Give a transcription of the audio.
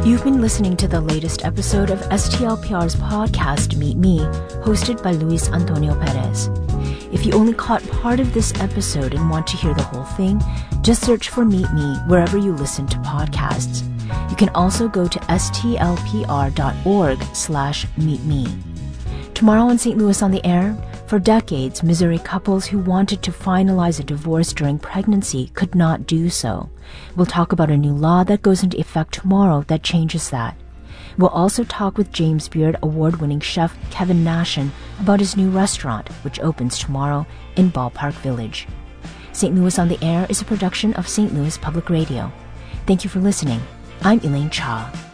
You've been listening to the latest episode of STLPR's podcast, Meet Me, hosted by Luis Antonio Perez. If you only caught part of this episode and want to hear the whole thing, just search for Meet Me wherever you listen to podcasts. You can also go to stlpr.org/meetme. Tomorrow on St. Louis on the Air, for decades, Missouri couples who wanted to finalize a divorce during pregnancy could not do so. We'll talk about a new law that goes into effect tomorrow that changes that. We'll also talk with James Beard award-winning chef Kevin Nashan about his new restaurant, which opens tomorrow in Ballpark Village. St. Louis on the Air is a production of St. Louis Public Radio. Thank you for listening. I'm Elaine Cha.